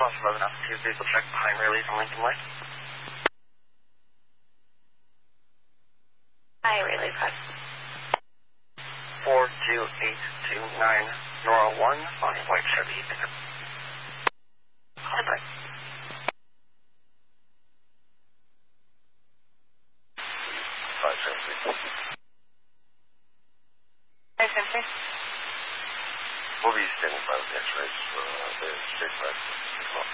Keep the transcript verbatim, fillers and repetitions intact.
Lost eleven altitude, vehicle check behind Rayleigh's on Lincoln Way. Hi, Rayleigh, press. four two eight two nine, Nora one, on white Chevy, pickup. Call back. five seven three. five seven three. We'll be standing by with the X-rays for uh, the state practice.